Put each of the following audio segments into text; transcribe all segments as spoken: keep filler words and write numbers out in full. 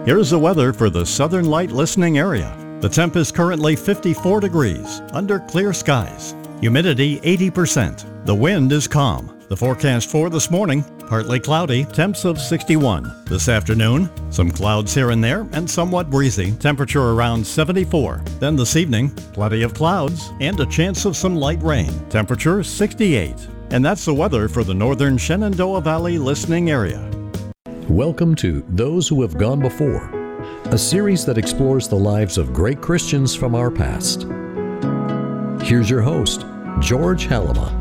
Here's the weather for the Southern Light listening area. The temp is currently fifty-four degrees, under clear skies. Humidity eighty percent. The wind is calm. The forecast for this morning, partly cloudy, temps of sixty-one. This afternoon, some clouds here and there and somewhat breezy, temperature around seventy-four. Then this evening, plenty of clouds and a chance of some light rain, temperature sixty-eight. And that's the weather for the northern Shenandoah Valley listening area. Welcome to Those Who Have Gone Before, a series that explores the lives of great Christians from our past. Here's your host, George Halama.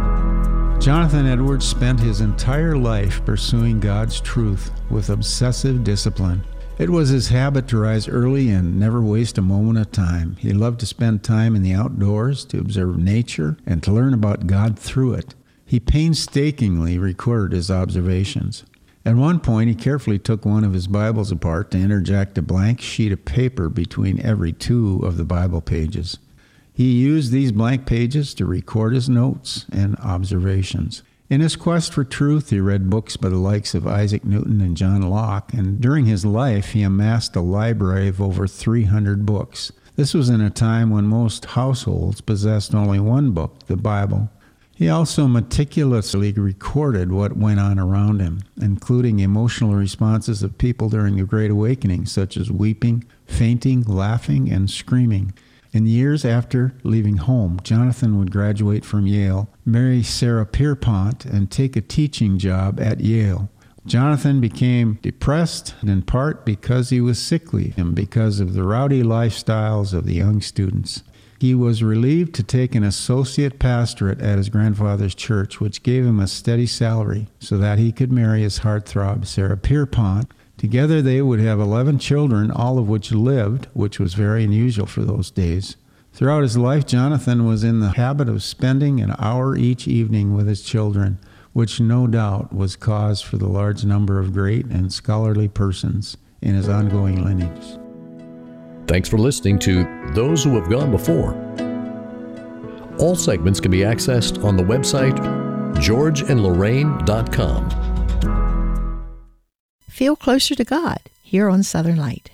Jonathan Edwards spent his entire life pursuing God's truth with obsessive discipline. It was his habit to rise early and never waste a moment of time. He loved to spend time in the outdoors, to observe nature, and to learn about God through it. He painstakingly recorded his observations. At one point, he carefully took one of his Bibles apart to interject a blank sheet of paper between every two of the Bible pages. He used these blank pages to record his notes and observations. In his quest for truth, he read books by the likes of Isaac Newton and John Locke, and during his life, he amassed a library of over three hundred books. This was in a time when most households possessed only one book, the Bible. He also meticulously recorded what went on around him, including emotional responses of people during the Great Awakening, such as weeping, fainting, laughing, and screaming. In the years after leaving home, Jonathan would graduate from Yale, marry Sarah Pierpont, and take a teaching job at Yale. Jonathan became depressed, in part because he was sickly and because of the rowdy lifestyles of the young students. He was relieved to take an associate pastorate at his grandfather's church, which gave him a steady salary so that he could marry his heartthrob, Sarah Pierpont. Together they would have eleven children, all of which lived, which was very unusual for those days. Throughout his life, Jonathan was in the habit of spending an hour each evening with his children, which no doubt was cause for the large number of great and scholarly persons in his ongoing lineage. Thanks for listening to Those Who Have Gone Before. All segments can be accessed on the website george and lorraine dot com. Feel closer to God here on Southern Light.